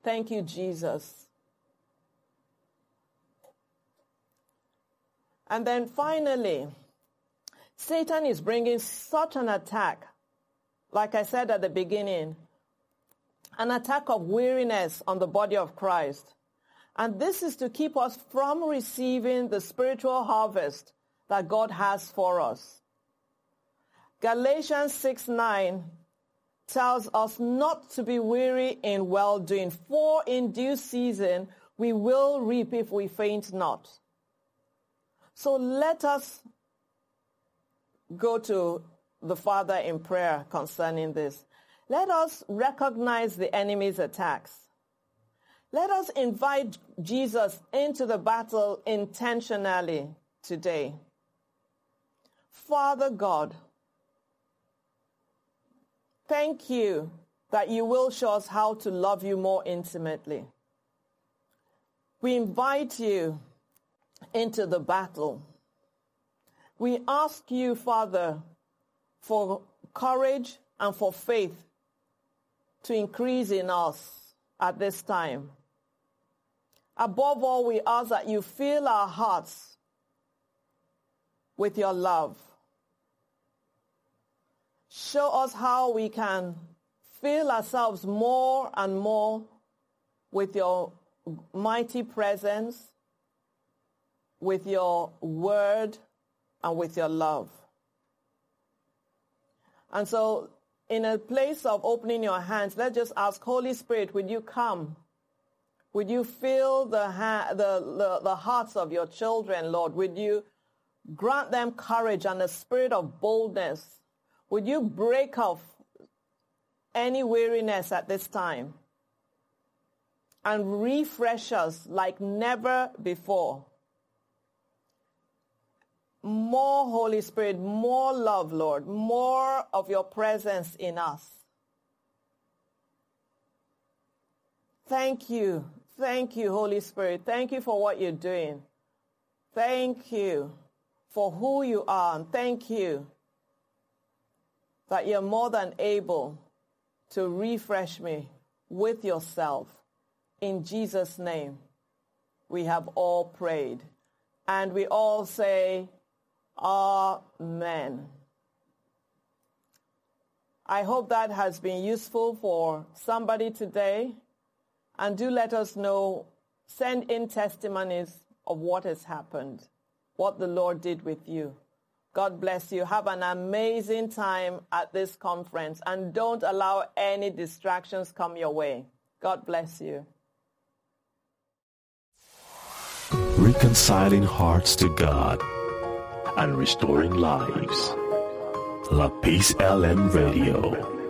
Thank you, Jesus. And then finally, Satan is bringing such an attack, like I said at the beginning, an attack of weariness on the body of Christ. And this is to keep us from receiving the spiritual harvest that God has for us. Galatians 6:9 tells us not to be weary in well-doing, for in due season we will reap if we faint not. So let us go to the Father in prayer concerning this. Let us recognize the enemy's attacks. Let us invite Jesus into the battle intentionally today. Father God, thank you that you will show us how to love you more intimately. We invite you into the battle. We ask you, Father, for courage and for faith to increase in us at this time. Above all, we ask that you fill our hearts with your love. Show us how we can fill ourselves more and more with your mighty presence, with your word, and with your love. And so, in a place of opening your hands, let's just ask, Holy Spirit, would you come? Would you fill the hearts of your children, Lord? Would you grant them courage and a spirit of boldness? Would you break off any weariness at this time and refresh us like never before? More Holy Spirit, more love, Lord, more of your presence in us. Thank you, Holy Spirit. Thank you for what you're doing. Thank you for who you are, and thank you that you're more than able to refresh me with yourself. In Jesus' name, we have all prayed. And we all say, Amen. I hope that has been useful for somebody today. And do let us know, send in testimonies of what has happened, what the Lord did with you. God bless you. Have an amazing time at this conference, and don't allow any distractions come your way. God bless you. Reconciling hearts to God and restoring lives. La Peace LM Radio.